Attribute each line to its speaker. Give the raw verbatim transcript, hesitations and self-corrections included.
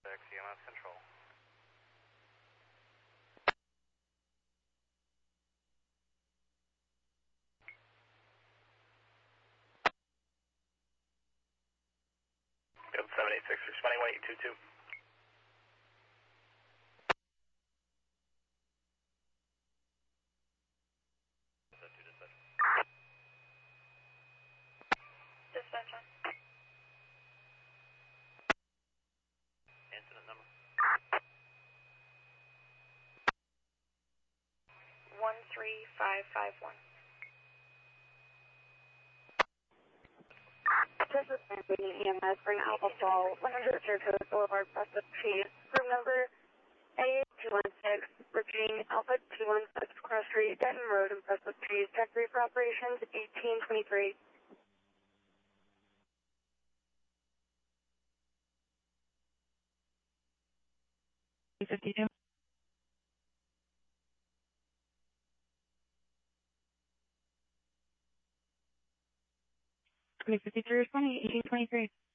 Speaker 1: C M S control. Good, seven eight six, responding one eight two two.
Speaker 2: Dispatch on.
Speaker 1: Incident number.
Speaker 2: one three five five one. This is Sandy E M S, bring Alpha Fall, one hundred Fairfield Boulevard, Prospect Street, room number A two one six, repeating Alpha two one six, Cross Street, Denton Road, and Prospect Street, Tech three for operations, eighteen twenty-three. fifty-two. twenty fifty-three, twenty, eighteen twenty-three.